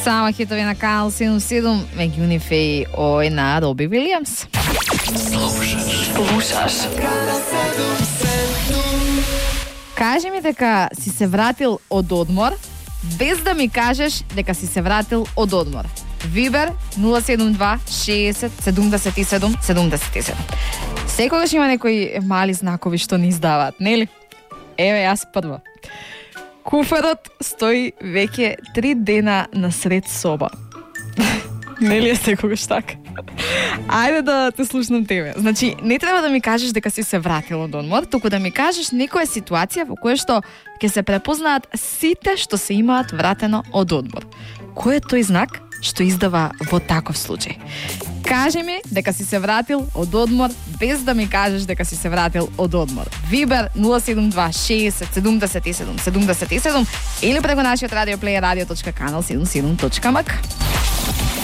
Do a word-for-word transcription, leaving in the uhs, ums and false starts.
Само хитови на Канал седум седум, меѓу нив е ој на Роби Вилијамс. Слушаш, слушаш. Кажи ми дека си се вратил од одмор, без да ми кажеш дека си се вратил од одмор. Вибер нула седум два шесет седумдесет и седум седумдесет и седум. Секогаш има некои мали знакови што не издаваат, нели? Еве јас прво. Куферот стои веќе три дена на сред соба. Нели е секогаш така? Ајде да те слушнам тебе. Значи, не треба да ми кажеш дека си се вратил од одмор, туку да ми кажеш некоја ситуација во која што ќе се препознаат сите што се имаат вратено од одмор. Кој е тој знак што издава во таков случај? Кажи ми дека си се вратил од одмор без да ми кажеш дека си се вратил од одмор. Вибер нула седум два шесет седумдесет и седум седумдесет и седум или преку нашиот радио плеер радио точка канал седумдесет и седум точка мк.